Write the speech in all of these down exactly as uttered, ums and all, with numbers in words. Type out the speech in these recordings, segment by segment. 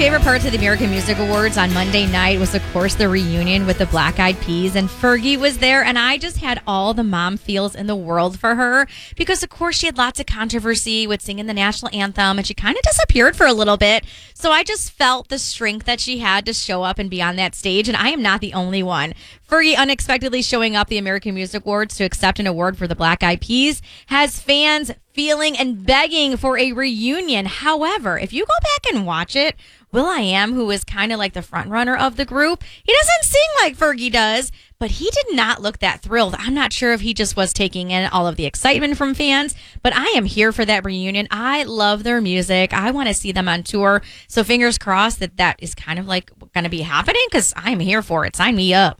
favorite parts of the American Music Awards on Monday night was, of course, the reunion with the Black Eyed Peas, and Fergie was there, and I just had all the mom feels in the world for her because, of course, she had lots of controversy with singing the national anthem, and she kind of disappeared for a little bit, so I just felt the strength that she had to show up and be on that stage, and I am not the only one. Fergie unexpectedly showing up the American Music Awards to accept an award for the Black Eyed Peas has fans feeling and begging for a reunion. However, if you go back and watch it, will.i.am, who is kind of like the front runner of the group, he doesn't sing like Fergie does, but he did not look that thrilled. I'm not sure if he just was taking in all of the excitement from fans, but I am here for that reunion. I love their music. I want to see them on tour. So fingers crossed that that is kind of like going to be happening because I'm here for it. Sign me up.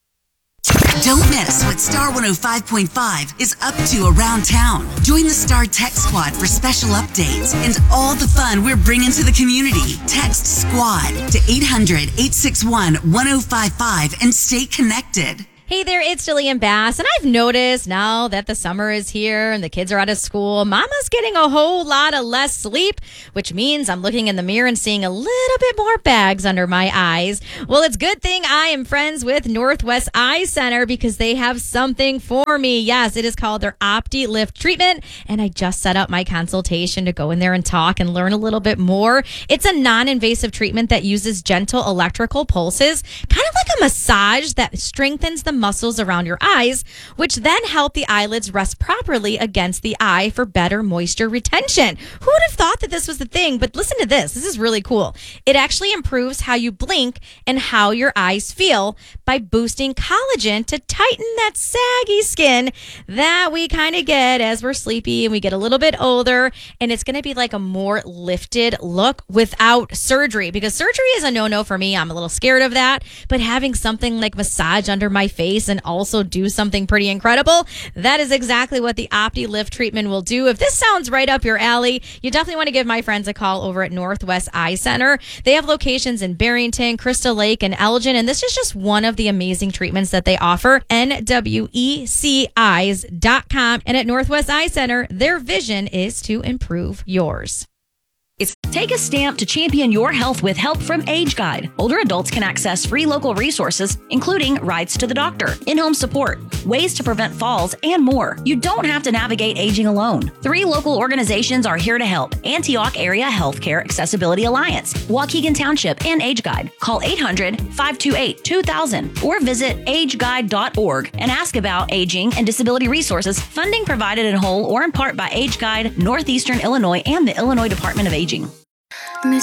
Don't miss what Star one oh five point five is up to around town. Join the Star Tech Squad for special updates and all the fun we're bringing to the community. Text SQUAD to eight hundred, eight six one, one oh five five and stay connected. Hey there, it's Jillian Bass, and I've noticed now that the summer is here and the kids are out of school, Mama's getting a whole lot of less sleep, which means I'm looking in the mirror and seeing a little bit more bags under my eyes. Well, it's a good thing I am friends with Northwest Eye Center because they have something for me. Yes, it is called their Opti Lift treatment, and I just set up my consultation to go in there and talk and learn a little bit more. It's a non-invasive treatment that uses gentle electrical pulses, kind of like a massage that strengthens the muscles around your eyes, which then help the eyelids rest properly against the eye for better moisture retention. Who would have thought that this was the thing? But listen to this. This is really cool. It actually improves how you blink and how your eyes feel by boosting collagen to tighten that saggy skin that we kind of get as we're sleepy and we get a little bit older. And it's going to be like a more lifted look without surgery, because surgery is a no-no for me. I'm a little scared of that. But having something like massage under my face and also do something pretty incredible, that is exactly what the Opti Lift treatment will do. If this sounds right up your alley, you definitely want to give my friends a call over at Northwest Eye Center. They have locations in Barrington, Crystal Lake, and Elgin, and this is just one of the amazing treatments that they offer. N W E C eyes dot com. And at Northwest Eye Center, their vision is to improve yours. It's take a stamp to champion your health with help from Age Guide. Older adults can access free local resources, including rides to the doctor, in-home support, ways to prevent falls, and more. You don't have to navigate aging alone. Three local organizations are here to help: Antioch Area Healthcare Accessibility Alliance, Waukegan Township, and Age Guide. Call eight hundred, five two eight, two thousand or visit age guide dot org and ask about aging and disability resources. Funding provided in whole or in part by Age Guide, Northeastern Illinois, and the Illinois Department of Aging.